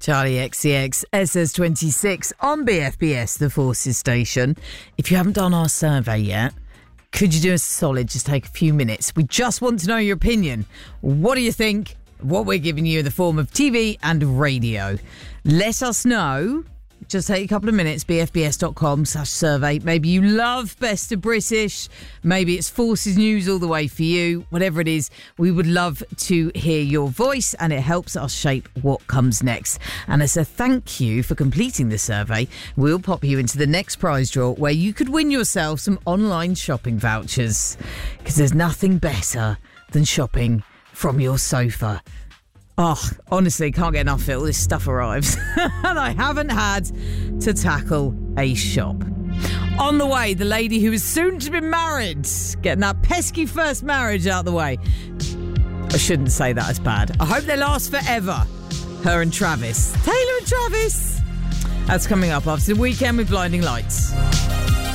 Charlie XCX, SS26 on BFBS, the Forces station. If you haven't done our survey yet, could you do us a solid? Just take a few minutes. We just want to know your opinion. What do you think of what we're giving you in the form of TV and radio? Let us know. Just take a couple of minutes, bfbs.com/survey. Maybe you love Best of British. Maybe it's Forces News all the way for you. Whatever it is, we would love to hear your voice, and it helps us shape what comes next. And as a thank you for completing the survey, we'll pop you into the next prize draw where you could win yourself some online shopping vouchers. Because there's nothing better than shopping from your sofa. Oh, honestly, can't get enough of it. All this stuff arrives. And I haven't had to tackle a shop. On the way, the lady who is soon to be married. Getting that pesky first marriage out the way. I shouldn't say that as bad. I hope they last forever. Her and Travis. Taylor and Travis. That's coming up after the weekend with Blinding Lights.